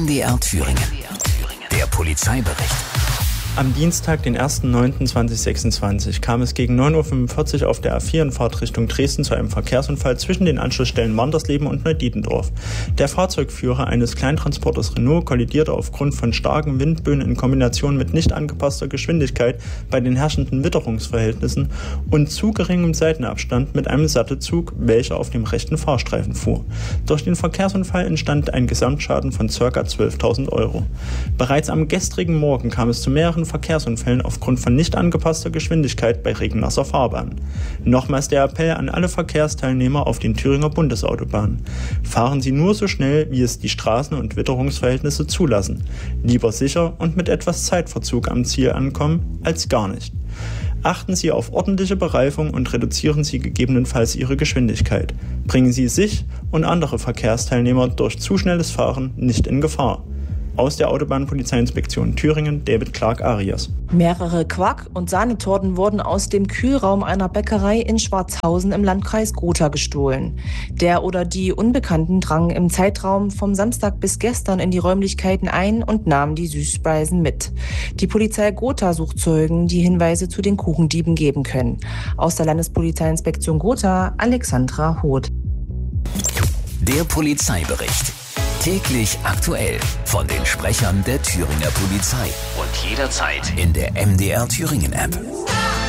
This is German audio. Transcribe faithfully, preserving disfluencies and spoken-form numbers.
D R Thüringen. Der Polizeibericht. Am Dienstag, den ersten neunten zweitausendsechsundzwanzig, kam es gegen neun Uhr fünfundvierzig auf der A vier in Fahrt Richtung Dresden zu einem Verkehrsunfall zwischen den Anschlussstellen Wandersleben und Neudietendorf. Der Fahrzeugführer eines Kleintransporters Renault kollidierte aufgrund von starken Windböen in Kombination mit nicht angepasster Geschwindigkeit bei den herrschenden Witterungsverhältnissen und zu geringem Seitenabstand mit einem Sattelzug, welcher auf dem rechten Fahrstreifen fuhr. Durch den Verkehrsunfall entstand ein Gesamtschaden von ca. zwölftausend Euro. Bereits am gestrigen Morgen kam es zu mehreren Verkehrsunfällen aufgrund von nicht angepasster Geschwindigkeit bei regennasser Fahrbahn. Nochmals der Appell an alle Verkehrsteilnehmer auf den Thüringer Bundesautobahnen. Fahren Sie nur so schnell, wie es die Straßen- und Witterungsverhältnisse zulassen. Lieber sicher und mit etwas Zeitverzug am Ziel ankommen, als gar nicht. Achten Sie auf ordentliche Bereifung und reduzieren Sie gegebenenfalls Ihre Geschwindigkeit. Bringen Sie sich und andere Verkehrsteilnehmer durch zu schnelles Fahren nicht in Gefahr. Aus der Autobahnpolizeiinspektion Thüringen, David Clark Arias. Mehrere Quark- und Sahnetorten wurden aus dem Kühlraum einer Bäckerei in Schwarzhausen im Landkreis Gotha gestohlen. Der oder die Unbekannten drangen im Zeitraum vom Samstag bis gestern in die Räumlichkeiten ein und nahmen die Süßspeisen mit. Die Polizei Gotha sucht Zeugen, die Hinweise zu den Kuchendieben geben können. Aus der Landespolizeiinspektion Gotha, Alexandra Hoth. Der Polizeibericht. Täglich aktuell von den Sprechern der Thüringer Polizei und jederzeit in der M D R Thüringen App.